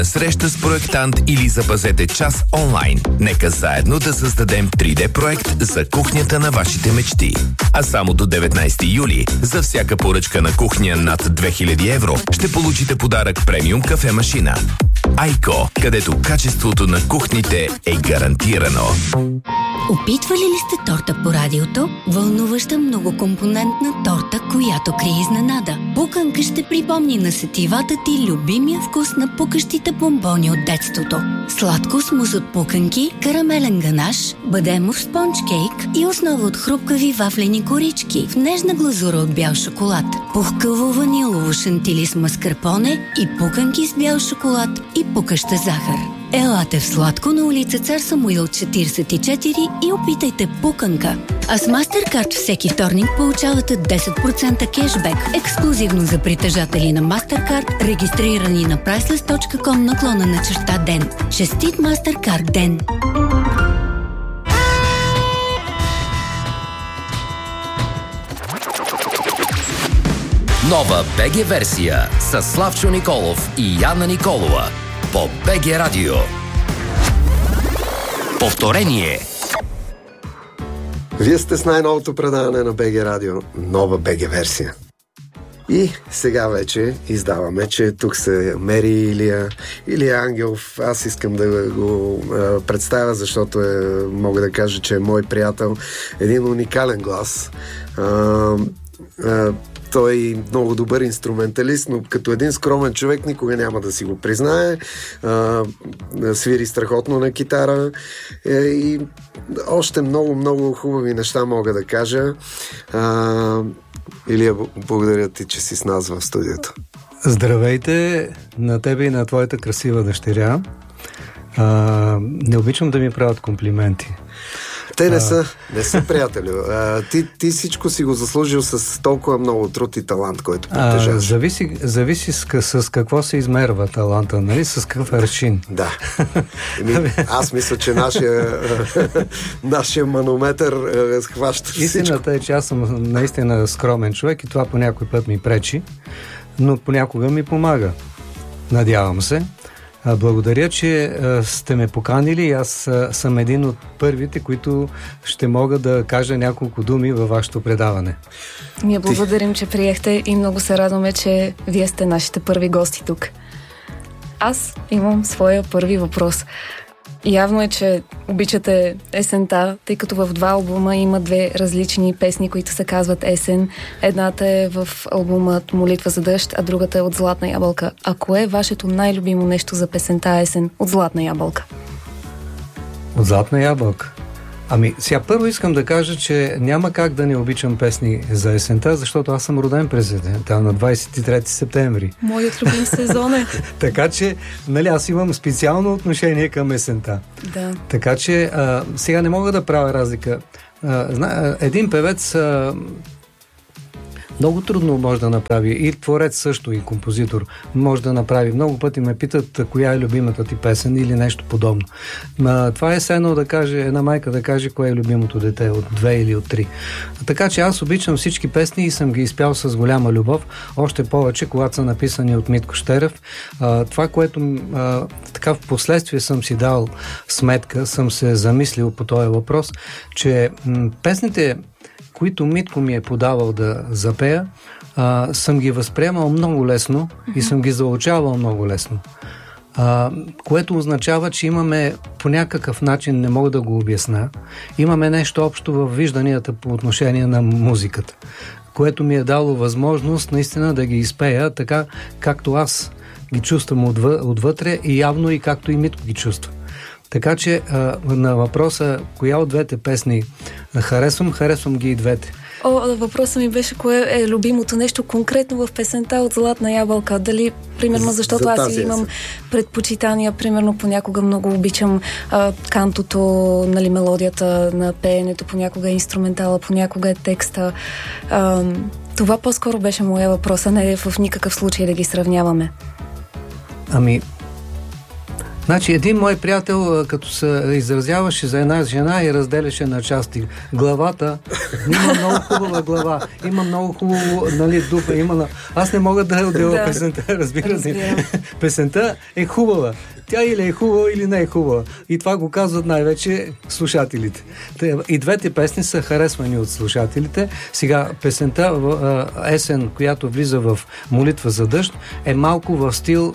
среща с проектант или запазете час онлайн. Нека заедно да създадем 3D проект за кухнята на вашите мечти. А само до 19 юли за всяка поръчка на кухня над 2000 евро ще получите подарък премиум кафе-машина. Айко, където качеството на кухните е гарантирано. Опитвали ли сте торта по радиото? Вълнуваща многокомпонентна торта, която крие изненада. Пуканка ще припомни на сетивата ти любимия вкус на пукащите бомбони от детството. Сладко смус от пуканки, карамелен ганаш, бадемов спонжкейк и основа от хрупкави вафлени корички в нежна глазура от бял шоколад. Пухкаво ванилово шантили с маскарпоне и пуканки с бял шоколад и пукаща захар. Елате в Сладко на улица Цар Самуил 44 и опитайте пуканка. А с MasterCard всеки вторник получавате 10% кешбек, ексклюзивно за притежатели на MasterCard, регистрирани на priceless.com/ден. Честит MasterCard ден! Нова БГ версия с Славчо Николов и Яна Николова по БГ Радио. Повторение. Вие сте с най-новото предаване на БГ Радио, нова БГ версия. И сега вече издаваме, че тук са Мери Илия Ангелов. Аз искам да го представя, защото мога да кажа, че е мой приятел. Един уникален глас. Той е много добър инструменталист, но като един скромен човек никога няма да си го признае. Свири страхотно на китара и още много хубави неща мога да кажа. Илия, благодаря ти, че си с нас в студиото. Здравейте на тебе и на твоята красива дъщеря. Не обичам да ми правят комплименти. Те не са приятели. Ти всичко си го заслужил с толкова много труд и талант, който притежаваш. Зависи с какво се измерва таланта, нали? С какъв аршин. Да. Аз мисля, че нашия манометър хваща всичко. Истината е, че аз съм наистина скромен човек и това по някой път ми пречи, но понякога ми помага. Надявам се. Благодаря, че сте ме поканили и аз съм един от първите, които ще мога да кажа няколко думи във вашето предаване. Ние благодарим, че приехте и много се радваме, че вие сте нашите първи гости тук. Аз имам своя първи въпрос. Явно е, че обичате есента, тъй като в два албума има две различни песни, които се казват есен. Едната е в албума Молитва за дъжд, а другата е от Златна ябълка. А кое е вашето най-любимо нещо за песента есен от Златна ябълка? От Златна ябълка? Ами, сега първо искам да кажа, че няма как да не обичам песни за есента, защото аз съм роден през есента, на 23 септември. Моят любим сезон е. Така че, нали, аз имам специално отношение към есента. Да. Така че, сега не мога да правя разлика. Един певец много трудно може да направи, и творец също, и композитор може да направи. Много пъти ме питат коя е любимата ти песен или нещо подобно. Това е едно да каже, една майка да каже кое е любимото дете от 2 или от 3. Така че аз обичам всички песни и съм ги изпял с голяма любов, още повече, когато са написани от Митко Щерев. Това, което така в последствие съм си дал сметка, съм се замислил по този въпрос, че песните, които Митко ми е подавал да запея, съм ги възприемал много лесно и съм ги заучавал много лесно. Което означава, че имаме по някакъв начин, не мога да го обясня, имаме нещо общо във вижданията по отношение на музиката, което ми е дало възможност наистина да ги изпея така, както аз ги чувствам отвътре и явно и както и Митко ги чувства. Така че на въпроса, коя от двете песни харесвам ги и двете. Въпросът ми беше, кое е любимото нещо конкретно в песента от Златна ябълка. Дали, примерно, защото аз имам предпочитания, примерно, понякога много обичам кантото, нали, мелодията на пеенето, понякога е инструментала, понякога е текста. Това по-скоро беше моя въпрос, а не в никакъв случай да ги сравняваме. Ами, Значи, един мой приятел, като се изразяваше за една жена и разделяше на части главата, има много хубава глава, има много хубаво, нали, дупа, Аз не мога да отделя песента, разбирате. Песента е хубава. Тя или е хубава, или не е хубава. И това го казват най-вече слушателите. И двете песни са харесвани от слушателите. Сега, песента Есен, която влиза в Молитва за дъжд, е малко в стил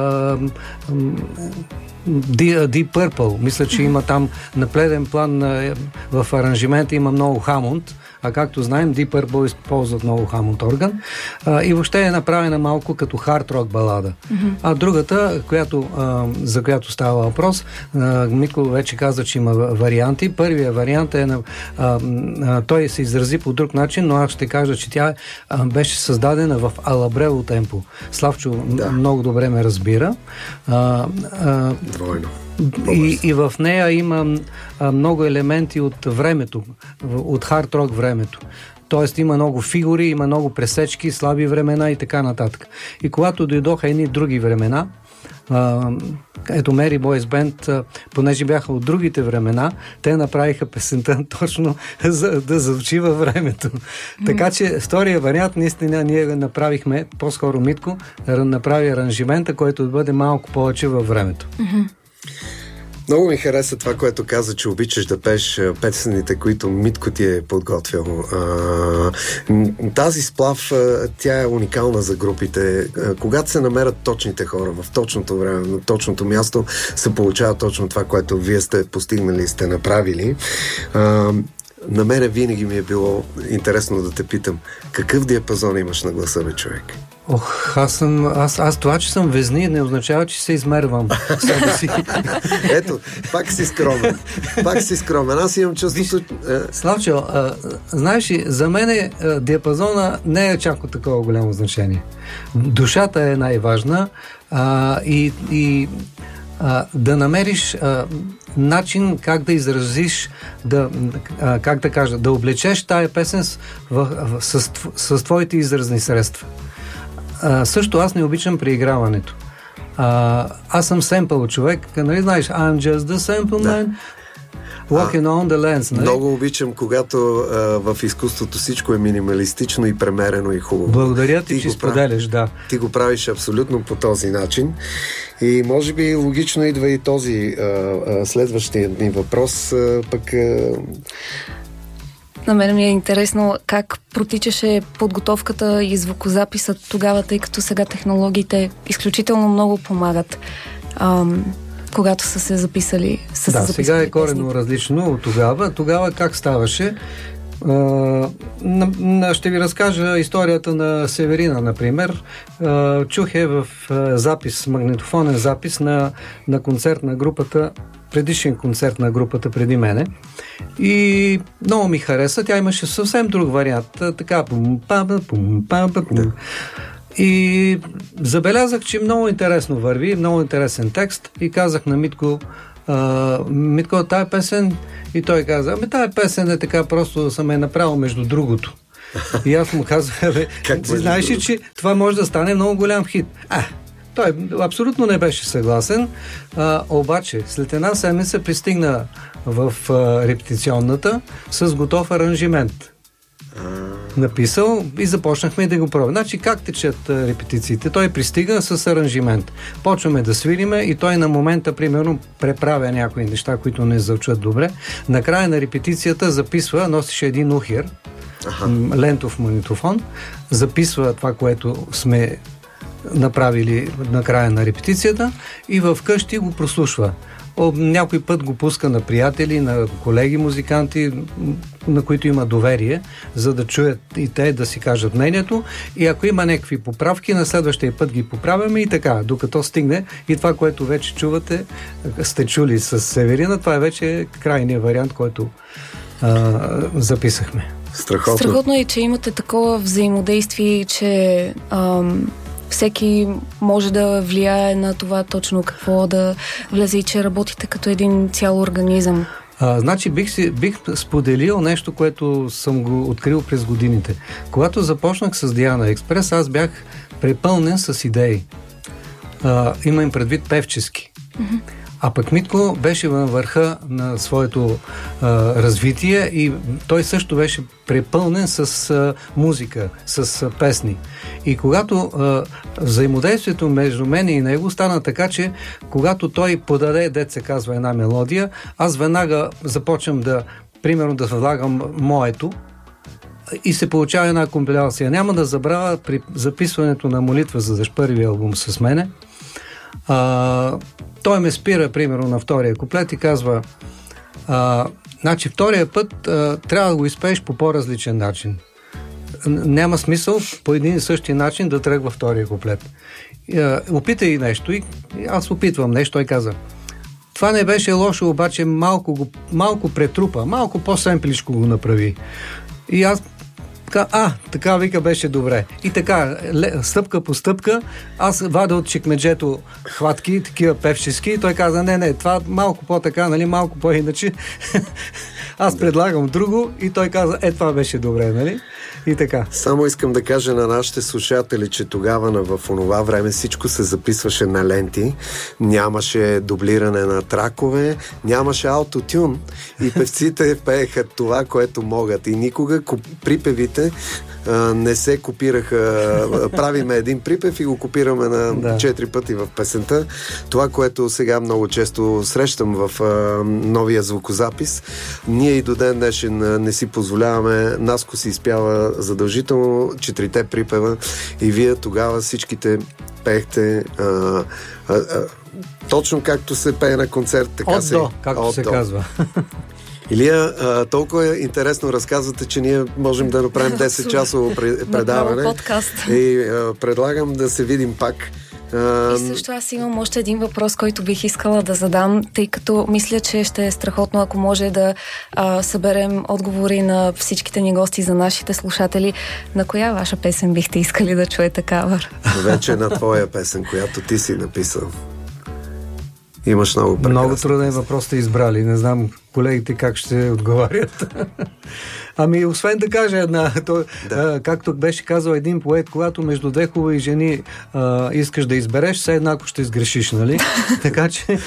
Deep Purple. Мисля, че има там на преден план в аранжимента има много Хамонд, а както знаем, Deep Purple използват много Хамонд орган. И въобще е направена малко като хард рок балада. А другата, за която става въпрос, Митко вече каза, че има варианти. Първият вариант е той се изрази по друг начин, но аз ще кажа, че тя беше създадена в алабрело темпо. Славчо много добре ме разбира. Двойно. И в нея има много елементи от времето, от хард рок времето. Тоест има много фигури, има много пресечки, слаби времена и така нататък. И когато дойдоха едни други времена, ето Mary Boys Band, понеже бяха от другите времена, те направиха песента точно за да звучи във времето. Така че втория вариант, наистина ние направихме, по-скоро Митко направи аранжимента, който да бъде малко повече във времето. Много ми хареса това, което каза, че обичаш да пееш песените, които Митко ти е подготвил. Тази сплав, тя е уникална за групите. Когато се намерят точните хора в точното време, на точното място, се получава точно това, което вие сте постигнали, сте направили. На мене винаги ми е било интересно да те питам, какъв диапазон имаш на гласа, бе, човек? Аз това, че съм везни, не означава, че се измервам себе си. Ето, пак си скромен. Аз имам чувството... Славчо, знаеш ли, за мен диапазона не е чак от такова голямо значение. Душата е най-важна и да намериш начин как да изразиш, да облечеш тая песен с твоите изразни средства. Също аз не обичам преиграването. Аз съм семпъл човек, нали знаеш, I'm just the sample man, walking on the lens. Нали? Много обичам, когато в изкуството всичко е минималистично и премерено и хубаво. Благодаря ти, че споделяш, да. Ти го правиш абсолютно по този начин. И може би логично идва и този следващия ни въпрос, пък... На мен ми е интересно как протичаше подготовката и звукозаписът тогава, тъй като сега технологиите изключително много помагат, когато са се записали. Сега е коренно различно от тогава. Тогава как ставаше? Ще ви разкажа историята на Северина, например. Чух в запис, магнитофонен запис на концерт на групата, предишен концерт на групата преди мене. И много ми хареса. Тя имаше съвсем друг вариант. Така, пум-пам-пум. И забелязах, че много интересно върви, много интересен текст и казах на Митко, Митко, тая песен, и той каза, тая песен е така, просто съм е направил между другото. И аз му казах, знаеш ли, че това може да стане много голям хит. Той абсолютно не беше съгласен, обаче след една седмица пристигна в репетиционната с готов аранжимент. Написал и започнахме да го пробваме. Значи как течат репетициите? Той пристига с аранжимент. Почваме да свириме и той на момента, примерно, преправя някои неща, които не звучат добре. Накрая на репетицията записва, носише един ухер, лентов магнитофон, записва това, което сме направили на края на репетицията и в къщи го прослушва. Някой път го пуска на приятели, на колеги музиканти, на които има доверие, за да чуят и те да си кажат мнението. И ако има някакви поправки, на следващия път ги поправяме и така, докато стигне и това, което вече чувате, сте чули с Северина, това е вече крайният вариант, който записахме. Страхотно е, че имате такова взаимодействие, че всеки може да влияе на това точно какво да влезе и че работите като един цял организъм. Значи бих споделил нещо, което съм го открил през годините. Когато започнах с Диана Експрес, аз бях препълнен с идеи. Имам предвид певчески. А пък Митко беше във върха на своето развитие и той също беше препълнен с музика, с песни. И когато взаимодействието между мен и него стана така, че когато той подаде, дет се казва, една мелодия, аз веднага започвам примерно да влагам моето и се получава една компиляция. Няма да забравя при записването на Молитва за дъжд, първия албум с мене. Той ме спира, примерно, на втория куплет и казва: значи втория път трябва да го изпееш по по-различен начин. Няма смисъл по един и същи начин да тръгва втория куплет. Опитай нещо. И аз опитвам нещо. Той каза: това не беше лошо, обаче малко претрупа, малко по-семпличко го направи. И аз така, вика, беше добре. И така, стъпка по стъпка, аз вадя от чекмеджето хватки, такива певчески, и той каза: не, това малко по-така, нали, малко по-иначе. Аз предлагам друго и той каза: това беше добре, нали? И така. Само искам да кажа на нашите слушатели, че тогава в онова време всичко се записваше на ленти, нямаше дублиране на тракове, нямаше аутотюн и певците пееха това, което могат. И никога припевите не се копираха. Правиме един припев и го копираме на 4 пъти в песента. Това, което сега много често срещам в новия звукозапис, ние и до ден днешен не си позволяваме. Наско си изпява задължително 4 припева и вие тогава всичките пеехте точно както се пее на концерт. Така както се казва. Илия, толкова интересно разказвате, че ние можем да направим 10-часово предаване. И предлагам да се видим пак. И също аз имам още един въпрос, който бих искала да задам, тъй като мисля, че ще е страхотно, ако може да съберем отговори на всичките ни гости за нашите слушатели. На коя ваша песен бихте искали да чуете кавър? Вече на твоя песен, която ти си написал. Имаш много труден въпрос сте избрали. Не знам колегите как ще отговарят. Ами, освен да кажа една, както беше казал един поет, когато между две хубави жени искаш да избереш, все еднакво ще сгрешиш, нали? Така че...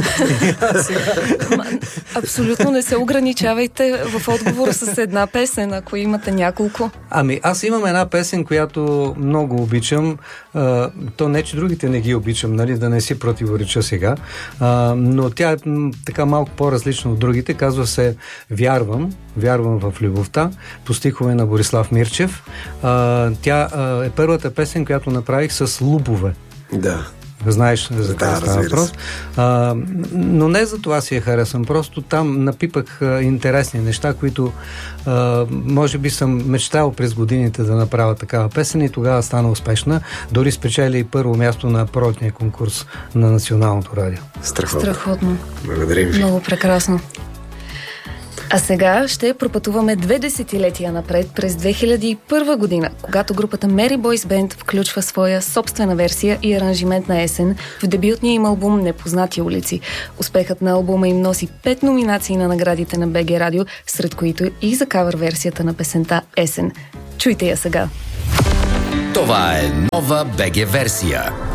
Абсолютно не се ограничавайте в отговор с една песен, ако имате няколко. Ами, аз имам една песен, която много обичам. То не, че другите не ги обичам, нали? Да не си противореча сега. Но тя е така малко по-различна от другите. Казва се Вярвам в любовта, по стихове на Борислав Мирчев. Тя е първата песен, която направих с лупове. Да. Знаеш за какво става въпрос. Но не за това си я харесвам. Просто там напипах интересни неща, които може би съм мечтал през годините да направя такава песен и тогава стана успешна. Дори спечели и първо място на пролетния конкурс на Националното радио. Страхотно. Благодарим ви. Много прекрасно. А сега ще пропътуваме 2 десетилетия напред през 2001 година, когато групата Merry Boys Band включва своя собствена версия и аранжимент на Есен в дебютния им албум Непознати улици. Успехът на албума им носи 5 номинации на наградите на БГ Радио, сред които и за кавър версията на песента Есен. Чуйте я сега! Това е нова БГ версия.